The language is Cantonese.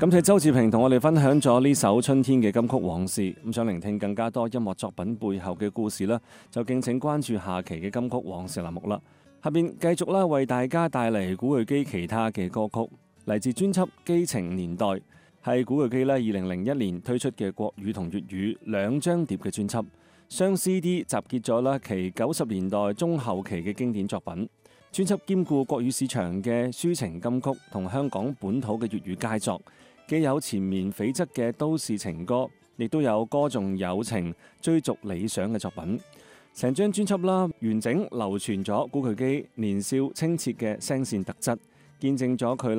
感謝周志平同我哋分享咗呢首春天嘅金曲往事。咁想聆聽更加多音樂作品背後嘅故事啦，就敬請關注下期嘅金曲往事欄目啦。下邊繼續啦，為大家帶嚟古巨基其他嘅歌曲，嚟自專輯《基情年代》，係古巨基咧2001年推出嘅國語同粵語兩張碟嘅專輯，雙 CD 集結咗啦其90年代中後期嘅經典作品。專輯兼顧國語市場嘅抒情金曲同香港本土嘅粵語佳作，既有纏綿悱惻嘅都市情歌，亦都有歌頌友情、追逐理想嘅作品。成張專輯啦，完整流傳咗古巨基年少清澈嘅聲線特質，見證咗佢